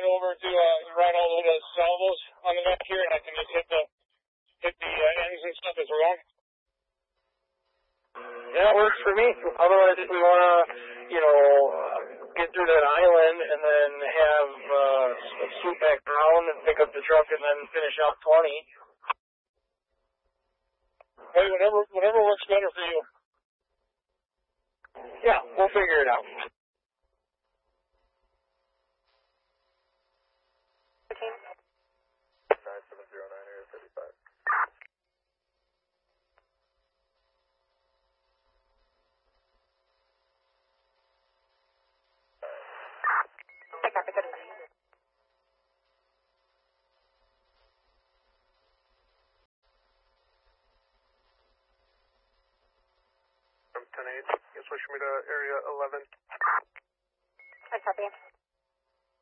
over to run all the salvos on the back here, and I can just hit the ends and stuff as we're going? Yeah, it works for me. Otherwise, if we want to, get through that island and then have swoop back around and pick up the truck and then finish out 20. Hey, whatever works better for you. Yeah, we'll figure it out. I'm 10-8. You switch me to area 11. I copy.